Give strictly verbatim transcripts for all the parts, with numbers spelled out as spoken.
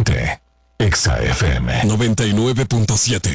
Ponte Exa F M noventa y nueve punto siete.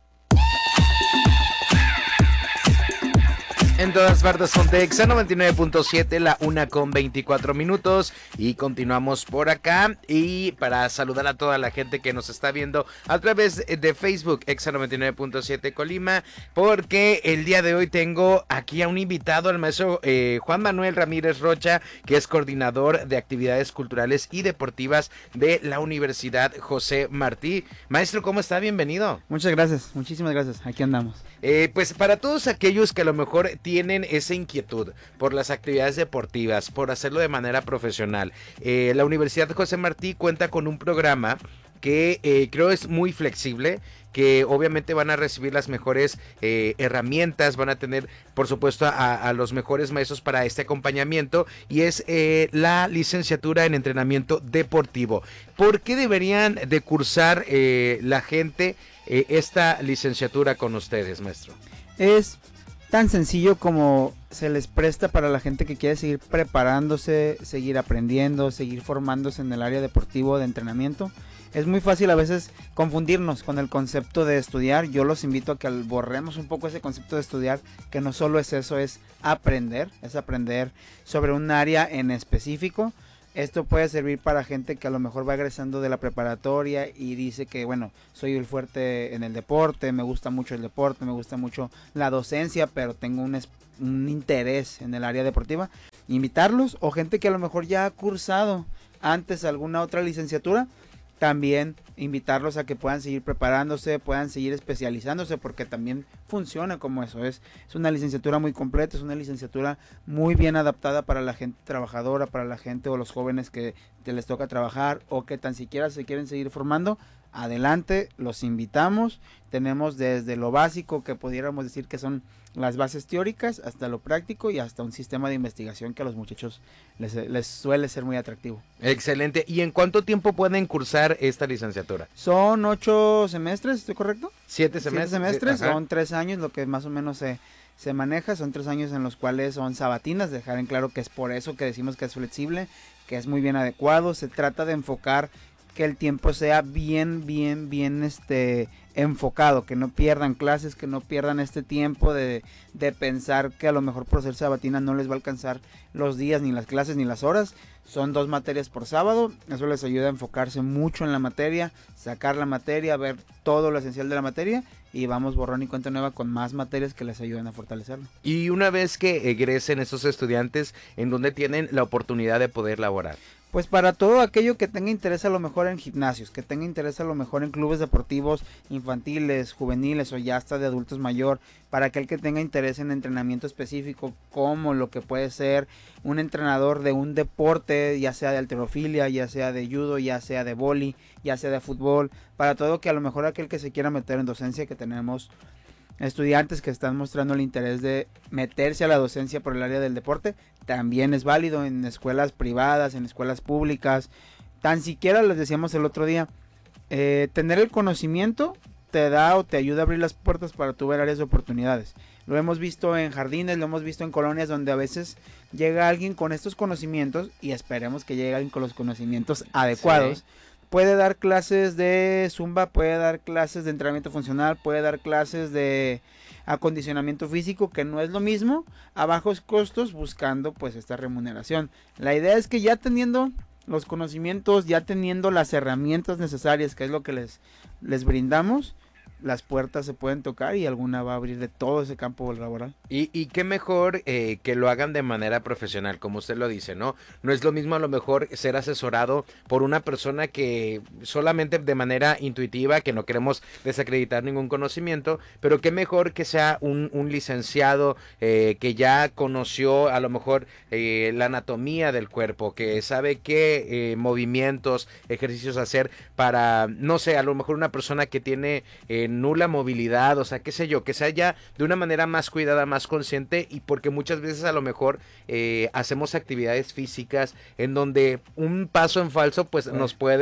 En todas partes ponte Exa noventa y nueve punto siete, la una con veinticuatro minutos, y continuamos por acá. Y para saludar a toda la gente que nos está viendo a través de Facebook, Exa noventa y nueve punto siete Colima, porque el día de hoy tengo aquí a un invitado, al maestro eh, Juan Manuel Ramírez Rocha, que es coordinador de actividades culturales y deportivas de la Universidad José Martí. Maestro, ¿cómo está? Bienvenido. Muchas gracias, muchísimas gracias, aquí andamos. Eh, pues para todos aquellos que a lo mejor tienen esa inquietud por las actividades deportivas, por hacerlo de manera profesional, eh, la Universidad José Martí cuenta con un programa que eh, creo es muy flexible, que obviamente van a recibir las mejores eh, herramientas, van a tener por supuesto a, a los mejores maestros para este acompañamiento, y es eh, la licenciatura en entrenamiento deportivo. ¿Por qué deberían de cursar eh, la gente eh, esta licenciatura con ustedes, maestro? Es tan sencillo como se les presta para la gente que quiere seguir preparándose, seguir aprendiendo, seguir formándose en el área deportivo de entrenamiento. Es muy fácil a veces confundirnos con el concepto de estudiar. Yo los invito a que borremos un poco ese concepto de estudiar, que no solo es eso, es aprender, es aprender sobre un área en específico. Esto puede servir para gente que a lo mejor va egresando de la preparatoria y dice que, bueno, soy el fuerte en el deporte, me gusta mucho el deporte, me gusta mucho la docencia, pero tengo un, un interés en el área deportiva. Invitarlos, o gente que a lo mejor ya ha cursado antes alguna otra licenciatura, también invitarlos a que puedan seguir preparándose, puedan seguir especializándose, porque también funciona como eso. Es, es una licenciatura muy completa, es una licenciatura muy bien adaptada para la gente trabajadora, para la gente o los jóvenes que, que les toca trabajar o que tan siquiera se quieren seguir formando. Adelante, los invitamos. Tenemos desde lo básico, que pudiéramos decir que son las bases teóricas, hasta lo práctico y hasta un sistema de investigación que a los muchachos les, les suele ser muy atractivo. Excelente. ¿Y en cuánto tiempo pueden cursar esta licenciatura? Son ocho semestres, ¿estoy correcto? Siete semestres. Siete semestres, sí, son tres años, lo que más o menos se, se maneja. Son tres años en los cuales son sabatinas, dejar en claro que es por eso que decimos que es flexible, que es muy bien adecuado. Se trata de enfocar que el tiempo sea bien, bien, bien este enfocado, que no pierdan clases, que no pierdan este tiempo de, de pensar que a lo mejor por ser sabatina no les va a alcanzar los días, ni las clases, ni las horas. Son dos materias por sábado, eso les ayuda a enfocarse mucho en la materia, sacar la materia, ver todo lo esencial de la materia, y vamos borrón y cuenta nueva con más materias que les ayuden a fortalecerlo. Y una vez que egresen estos estudiantes, ¿en dónde tienen la oportunidad de poder laborar? Pues para todo aquello que tenga interés a lo mejor en gimnasios, que tenga interés a lo mejor en clubes deportivos infantiles, juveniles o ya hasta de adultos mayor, para aquel que tenga interés en entrenamiento específico, como lo que puede ser un entrenador de un deporte, ya sea de halterofilia, ya sea de judo, ya sea de vóley, ya sea de fútbol, para todo que a lo mejor aquel que se quiera meter en docencia, que tenemos estudiantes que están mostrando el interés de meterse a la docencia por el área del deporte, también es válido en escuelas privadas, en escuelas públicas. Tan siquiera les decíamos el otro día, eh, tener el conocimiento te da o te ayuda a abrir las puertas para tu ver áreas de oportunidades. Lo hemos visto en jardines, lo hemos visto en colonias donde a veces llega alguien con estos conocimientos, y esperemos que llegue alguien con los conocimientos adecuados. Sí. Puede dar clases de zumba, puede dar clases de entrenamiento funcional, puede dar clases de acondicionamiento físico, que no es lo mismo, a bajos costos, buscando pues esta remuneración. La idea es que ya teniendo los conocimientos, ya teniendo las herramientas necesarias, que es lo que les, les brindamos, las puertas se pueden tocar y alguna va a abrir de todo ese campo laboral. Y, y qué mejor eh, que lo hagan de manera profesional, como usted lo dice, ¿no? No es lo mismo a lo mejor ser asesorado por una persona que solamente de manera intuitiva, que no queremos desacreditar ningún conocimiento, pero qué mejor que sea un, un licenciado eh, que ya conoció a lo mejor eh, la anatomía del cuerpo, que sabe qué eh, movimientos, ejercicios hacer para, no sé, a lo mejor una persona que tiene eh, nula movilidad, o sea, qué sé yo, que sea ya de una manera más cuidada, más consciente, y porque muchas veces a lo mejor eh, hacemos actividades físicas en donde un paso en falso pues nos puede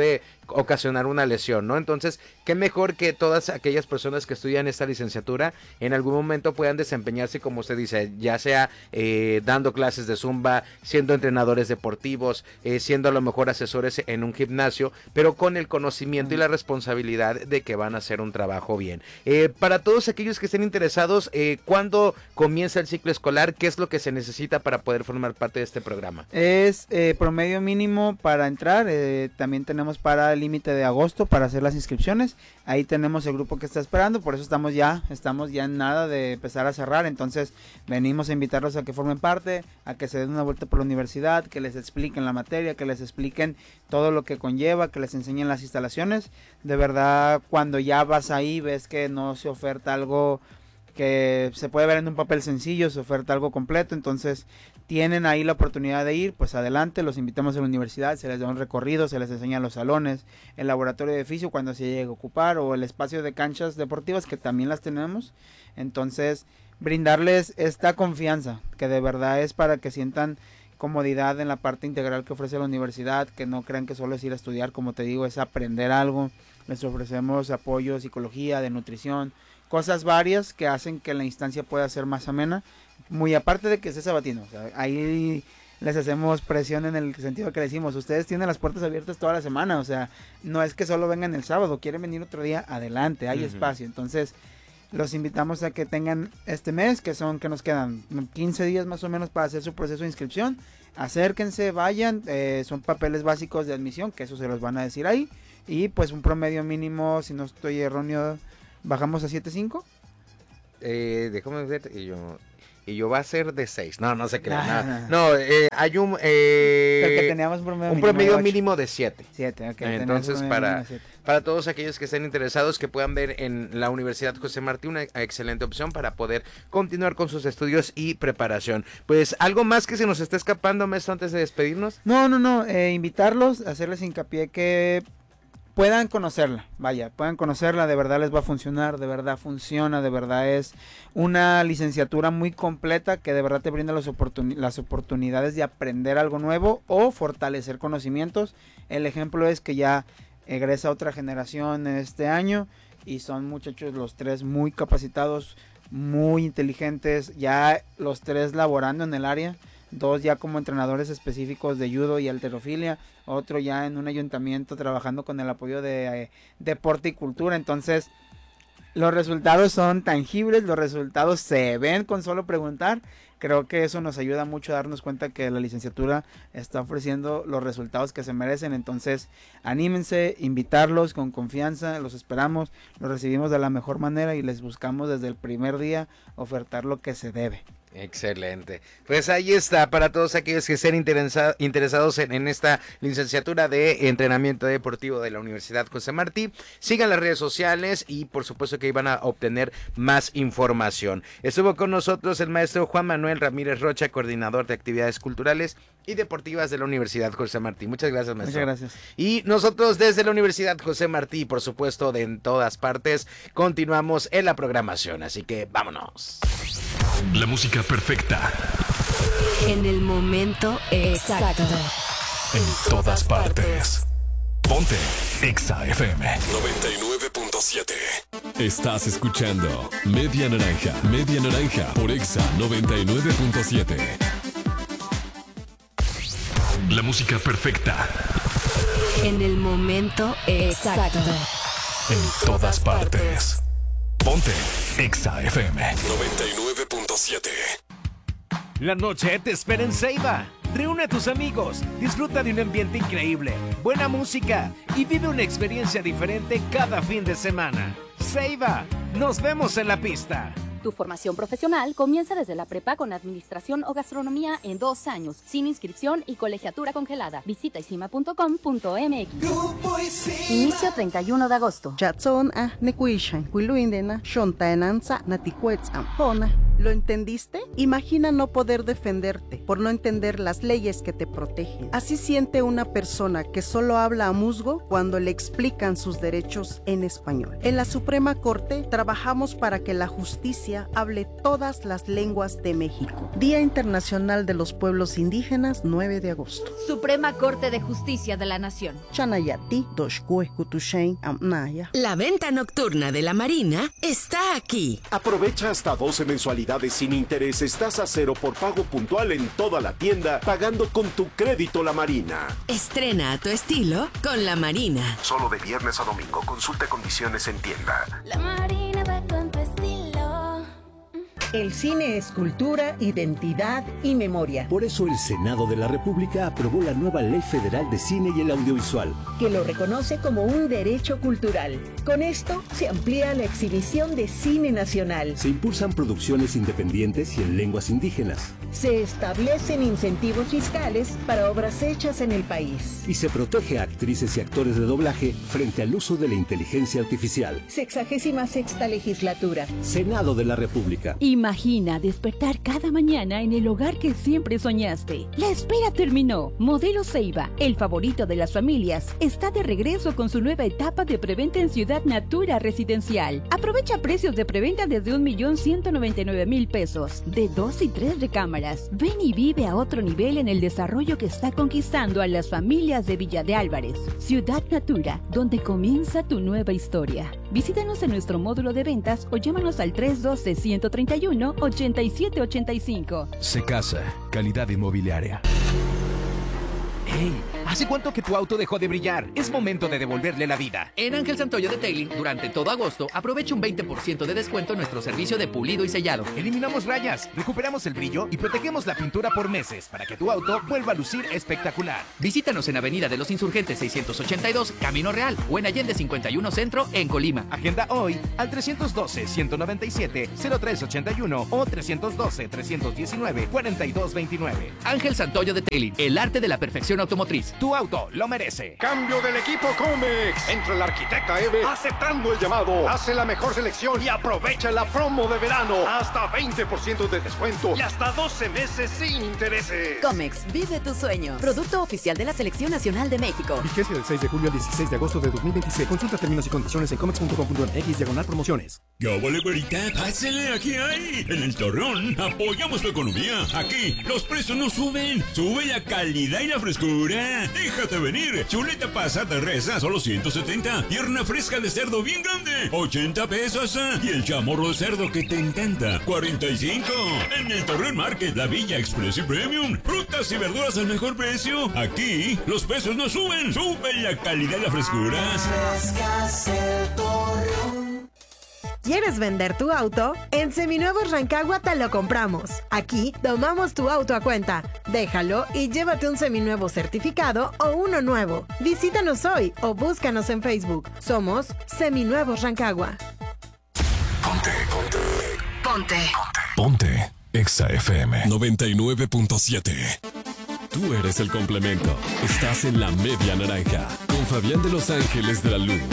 ocasionar una lesión, ¿no? Entonces, qué mejor que todas aquellas personas que estudian esta licenciatura en algún momento puedan desempeñarse, como usted dice, ya sea eh, dando clases de zumba, siendo entrenadores deportivos, eh, siendo a lo mejor asesores en un gimnasio, pero con el conocimiento y la responsabilidad de que van a hacer un trabajo bien. Eh, para todos aquellos que estén interesados, eh, ¿cuándo comienza el ciclo escolar? ¿Qué es lo que se necesita para poder formar parte de este programa? Es eh, promedio mínimo para entrar, eh, también tenemos para el límite de agosto para hacer las inscripciones. Ahí tenemos el grupo que está esperando, por eso estamos ya, estamos ya en nada de empezar a cerrar. Entonces venimos a invitarlos a que formen parte, a que se den una vuelta por la universidad, que les expliquen la materia, que les expliquen todo lo que conlleva, que les enseñen las instalaciones. De verdad, cuando ya vas ahí, ves que no se oferta algo que se puede ver en un papel sencillo, se oferta algo completo. Entonces tienen ahí la oportunidad de ir, pues adelante, los invitamos a la universidad, se les da un recorrido, se les enseñan los salones, el laboratorio de edificio cuando se llegue a ocupar, o el espacio de canchas deportivas, que también las tenemos. Entonces brindarles esta confianza, que de verdad es para que sientan comodidad en la parte integral que ofrece la universidad, que no crean que solo es ir a estudiar, como te digo, es aprender algo. Les ofrecemos apoyo, psicología, de nutrición, cosas varias que hacen que la instancia pueda ser más amena, muy aparte de que esté sabatino. O sea, ahí les hacemos presión en el sentido que le decimos, ustedes tienen las puertas abiertas toda la semana, o sea, no es que solo vengan el sábado, quieren venir otro día, adelante, hay uh-huh. espacio. Entonces los invitamos a que tengan este mes, que son que nos quedan quince días más o menos para hacer su proceso de inscripción. Acérquense, vayan, eh, son papeles básicos de admisión, que eso se los van a decir ahí, y pues un promedio mínimo, si no estoy erróneo, bajamos a siete punto cinco. Eh, déjame ver, y yo... Y yo va a ser de seis. No, no se crea nada. No, eh, hay un... Eh, que teníamos un promedio, un mínimo, promedio de mínimo de siete. siete, ok. Entonces, para, para todos aquellos que estén interesados, que puedan ver en la Universidad José Martí una excelente opción para poder continuar con sus estudios y preparación. Pues, ¿algo más que se nos está escapando, maestro, antes de despedirnos? No, no, no. Eh, invitarlos, hacerles hincapié que puedan conocerla, vaya, puedan conocerla, de verdad les va a funcionar, de verdad funciona, de verdad es una licenciatura muy completa que de verdad te brinda las, oportun- las oportunidades de aprender algo nuevo o fortalecer conocimientos. El ejemplo es que ya egresa otra generación este año y son muchachos los tres muy capacitados, muy inteligentes, ya los tres laborando en el área. Dos ya como entrenadores específicos de judo y halterofilia, otro ya en un ayuntamiento trabajando con el apoyo de eh, deporte y cultura. Entonces los resultados son tangibles, los resultados se ven con solo preguntar. Creo que eso nos ayuda mucho a darnos cuenta que la licenciatura está ofreciendo los resultados que se merecen. Entonces anímense, invitarlos con confianza, los esperamos, los recibimos de la mejor manera y les buscamos desde el primer día ofertar lo que se debe. Excelente. Pues ahí está, para todos aquellos que estén interesa- interesados en, en esta licenciatura de entrenamiento deportivo de la Universidad José Martí, sigan las redes sociales y por supuesto que ahí van a obtener más información. Estuvo con nosotros el maestro Juan Manuel Ramírez Rocha, coordinador de actividades culturales y deportivas de la Universidad José Martí. Muchas gracias, maestro. Muchas gracias. Y nosotros desde la Universidad José Martí, por supuesto de en todas partes, continuamos en la programación, así que vámonos. La música perfecta. En el momento exacto. En todas partes. Ponte Exa F M noventa y nueve punto siete. Estás escuchando Media Naranja, Media Naranja por Exa noventa y nueve punto siete. La música perfecta. En el momento exacto. En todas partes. Ponte Exa F M noventa y nueve punto siete. La noche te espera en Ceiba. Reúne a tus amigos, disfruta de un ambiente increíble, buena música y vive una experiencia diferente cada fin de semana. Ceiba, nos vemos en la pista. Tu formación profesional comienza desde la prepa con administración o gastronomía en dos años, sin inscripción y colegiatura congelada. Visita isima punto com punto m x. Inicio treinta y uno de agosto. Chatson a nekuishan, huiluindena, shontaenanza, naticuetzam, hona, ¿Lo entendiste? Imagina no poder defenderte por no entender las leyes que te protegen. Así siente una persona que solo habla a musgo cuando le explican sus derechos en español. En la Suprema Corte trabajamos para que la justicia hable todas las lenguas de México. Día Internacional de los Pueblos Indígenas, nueve de agosto. Suprema Corte de Justicia de la Nación. Chanayati, Doshkue, Kutushain, Amnaya. La venta nocturna de la Marina está aquí. Aprovecha hasta doce mensualidades sin intereses, tasa cero por pago puntual en toda la tienda, pagando con tu crédito La Marina. Estrena a tu estilo con La Marina. Solo de viernes a domingo. Consulta condiciones en tienda. La Marina va con tu estilo. El cine es cultura, identidad y memoria. Por eso el Senado de la República aprobó la nueva Ley Federal de Cine y el Audiovisual, que lo reconoce como un derecho cultural. Con esto se amplía la exhibición de cine nacional. Se impulsan producciones independientes y en lenguas indígenas. Se establecen incentivos fiscales para obras hechas en el país. Y se protege a actrices y actores de doblaje frente al uso de la inteligencia artificial. Sexagésima sexta legislatura. Senado de la República. Imagina despertar cada mañana en el hogar que siempre soñaste. La espera terminó. Modelo Ceiba, el favorito de las familias, está de regreso con su nueva etapa de preventa en Ciudad Natura Residencial. Aprovecha precios de preventa desde un millón ciento noventa y nueve mil pesos, de dos y tres recámaras. Ven y vive a otro nivel en el desarrollo que está conquistando a las familias de Villa de Álvarez. Ciudad Natura, donde comienza tu nueva historia. Visítanos en nuestro módulo de ventas o llámanos al tres uno dos, uno tres uno, ocho siete ocho cinco. Secasa, calidad inmobiliaria. ¡Hey! ¿Hace cuánto que tu auto dejó de brillar? Es momento de devolverle la vida. En Ángel Santoyo Detailing, durante todo agosto, aprovecha un veinte por ciento de descuento en nuestro servicio de pulido y sellado. Eliminamos rayas, recuperamos el brillo y protegemos la pintura por meses para que tu auto vuelva a lucir espectacular. Visítanos en Avenida de los Insurgentes seiscientos ochenta y dos, Camino Real, o en Allende cincuenta y uno Centro, en Colima. Agenda hoy al tres uno dos, uno nueve siete, cero tres ocho uno o tres uno dos, tres uno nueve, cuatro dos dos nueve. Ángel Santoyo Detailing, el arte de la perfección automotriz. Tu auto lo merece. Cambio del equipo Comex. Entra la arquitecta Eve aceptando el llamado. Hace la mejor selección y aprovecha la promo de verano. Hasta veinte por ciento de descuento y hasta doce meses sin intereses. Comex, vive tu sueño. Producto oficial de la Selección Nacional de México. Vigencia del seis de julio al dieciséis de agosto de dos mil veintiséis. Consulta términos y condiciones en comex punto com punto m x diagonal promociones. ¿Qué vale, güerita? Pásale, aquí hay. En el Torreón apoyamos tu economía. Aquí los precios no suben. Sube la calidad y la frescura. Déjate venir. Chuleta pasada res a solo ciento setenta. Pierna fresca de cerdo bien grande, ochenta pesos. Y el chamorro de cerdo que te encanta, cuarenta y cinco. En el Torreón Market, la Villa Express y Premium. Frutas y verduras al mejor precio. Aquí los precios no suben. Sube la calidad y la frescura. ¿Quieres vender tu auto? En Seminuevos Rancagua te lo compramos. Aquí tomamos tu auto a cuenta. Déjalo y llévate un seminuevo certificado o uno nuevo. Visítanos hoy o búscanos en Facebook. Somos Seminuevos Rancagua. Ponte, ponte. Ponte. Ponte. Exa F M noventa y nueve punto siete. Tú eres el complemento. Estás en la media naranja con Fabián de Los Ángeles de la Luz.